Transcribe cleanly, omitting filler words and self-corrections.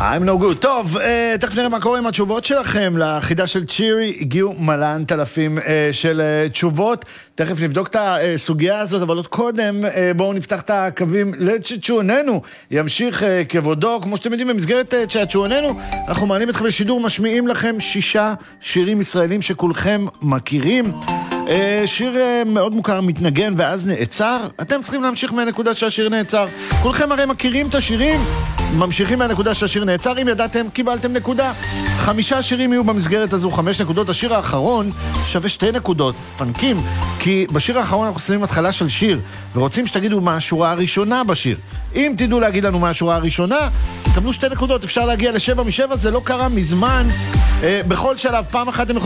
I'm no good. טוב, תכף נראה מה קורה עם התשובות שלכם. לחידה של צ'ירי הגיעו מלאן אלפים של תשובות. תכף נבדוק את הסוגיה הזאת, אבל עוד קודם בואו נפתח את הקווים לצ'צ'וננו. ימשיך כבודו, כמו שאתם יודעים, במסגרת צ'צ'וננו, אנחנו מעלים אתכם לשידור, משמיעים לכם 6 שירים ישראלים שכולכם מכירים. שיר מאוד מוכר מתנגן ואז נעצר. אתם צריכים להמשיך מהנקודה שהשיר נעצר. כולכם הרי מכירים את השירים, ממשיכים מהנקודה שהשיר נעצר. אם ידעתם, קיבלתם נקודה. 5 שירים יהיו במסגרת הזו, 5 נקודות. השיר האחרון שווה 2 נקודות. פנקים, כי בשיר האחרון אנחנו שמים התחלה של שיר ורוצים שתגידו מה השורה הראשונה בשיר. אם תדעו להגיד לנו מה השורה הראשונה, תקבלו 2 נקודות. אפשר להגיע ל7 מ7, זה לא קרה מזמן. בכל שלב, פעם אחת אתם יכולים